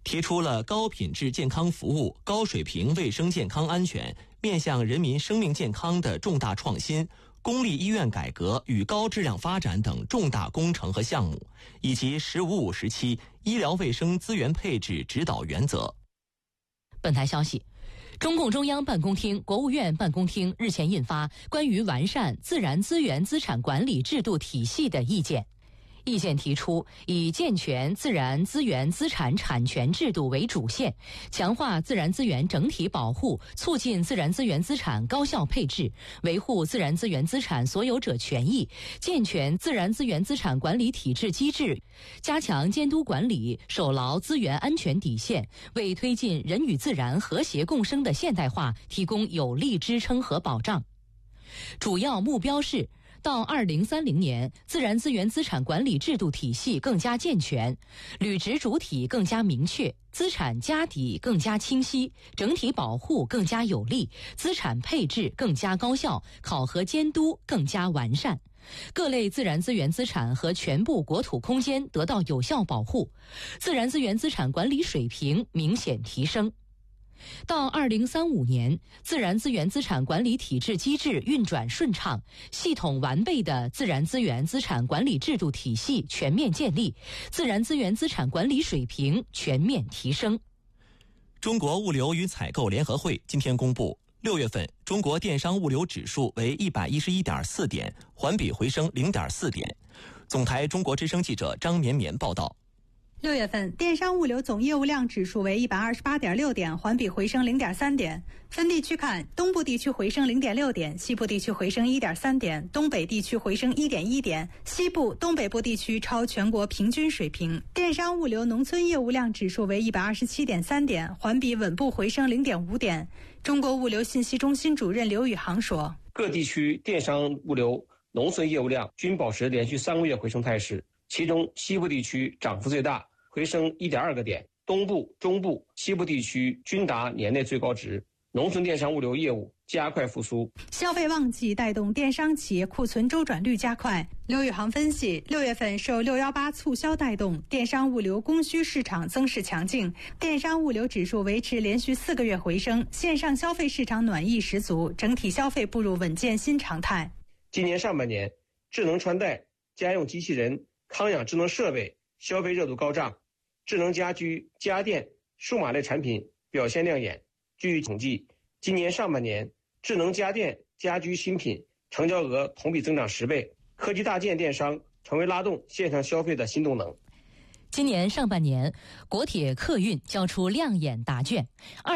提出了高品质健康服务、高水平卫生健康安全、面向人民生命健康的重大创新、公立医院改革与高质量发展等重大工程和项目，以及“15-5”时期医疗卫生资源配置指导原则。 本台消息，中共中央办公厅、国务院办公厅日前印发关于完善自然资源资产管理制度体系的意见。意见提出，以健全自然资源资产产权制度为主线，强化自然资源整体保护，促进自然资源资产高效配置，维护自然资源资产所有者权益，健全自然资源资产管理体制机制，加强监督管理，守牢资源安全底线，为推进人与自然和谐共生的现代化提供有力支撑和保障。主要目标是到2030年，自然资源资产管理制度体系更加健全，履职主体更加明确，资产家底更加清晰，整体保护更加有力，资产配置更加高效，考核监督更加完善，各类自然资源资产和全部国土空间得到有效保护，自然资源资产管理水平明显提升。到2035年，自然资源资产管理体制机制运转顺畅，系统完备的自然资源资产管理制度体系全面建立，自然资源资产管理水平全面提升。 中国物流与采购联合会今天公布，6月份中国电商物流指数为111.4点，环比回升0.4点。总台中国之声记者张绵绵报道。 6月份电商物流总业务量指数为128.6点，环比回升0.3点。分地区看，东部地区回升0.6点，西部地区回升1.3点，东北地区回升1.1点，西部、东北部地区超全国平均水平。电商物流农村业务量指数为127.3点，环比稳步回升0.5点。中国物流信息中心主任刘宇航说， 各地区电商物流农村业务量均保持连续3个月回升态势，其中西部地区涨幅最大，回升1.2个点，东部、中部、西部地区均达年内最高值。农村电商物流业务加快复苏， 消费旺季带动电商企业库存周转率加快。刘宇航分析，6月份受618促销带动，电商物流供需市场增势强劲，电商物流指数维持连续4个月回升，线上消费市场暖意十足，整体消费步入稳健新常态。 今年上半年，智能穿戴、家用机器人、康养智能设备消费热度高涨，智能家居、家电、数码类产品表现亮眼。据统计，今年上半年智能家电、家居新品成交额同比增长10倍，科技大件电商成为拉动线上消费的新动能。 今年上半年，国铁客运交出亮眼答卷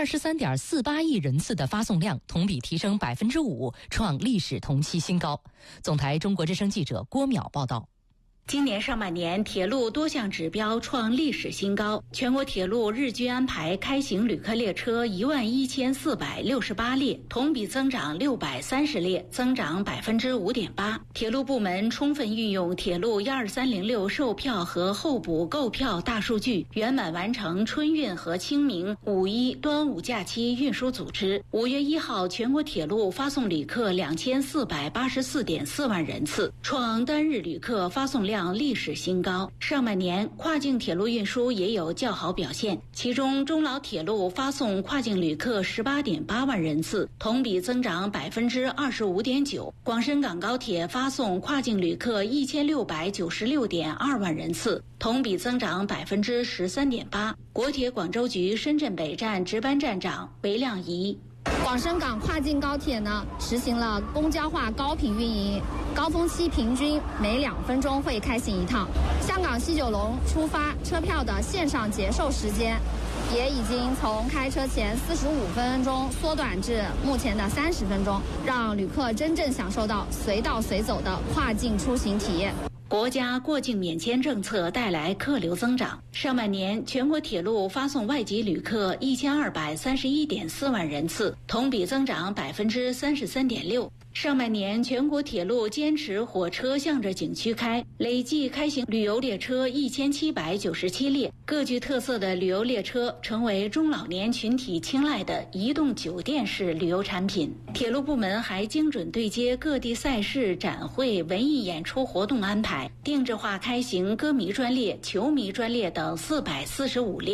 ，23.48亿人次的发送量同比提升5%，创历史同期新高。总台中国之声记者郭淼报道。 今年上半年，铁路多项指标创历史新高。全国铁路日均安排开行旅客列车11468列，同比增长630列，增长5.8%。铁路部门充分运用铁路12306售票和候补购票大数据，圆满完成春运和清明、五一、端午假期运输组织。5月1号，全国铁路发送旅客2484.4万人次，创单日旅客发送量历史新高。上半年跨境铁路运输也有较好表现，其中中老铁路发送跨境旅客18.8万人次，同比增长25.9%。广深港高铁发送跨境旅客1696.2万人次，同比增长13.8%。国铁广州局深圳北站值班站长韦亮仪。 广深港跨境高铁呢，实行了公交化高频运营，高峰期平均每2分钟会开行一趟。香港西九龙出发车票的线上结售时间，也已经从开车前45分钟缩短至目前的30分钟，让旅客真正享受到随到随走的跨境出行体验。 国家过境免签政策带来客流增长。上半年，全国铁路发送外籍旅客1231.4万人次，同比增长33.6%。上半年，全国铁路坚持火车向着景区开，累计开行旅游列车1797列。各具特色的旅游列车成为中老年群体青睐的移动酒店式旅游产品。铁路部门还精准对接各地赛事、展会、文艺演出活动安排，定制化开行歌迷专列、球迷专列等445列。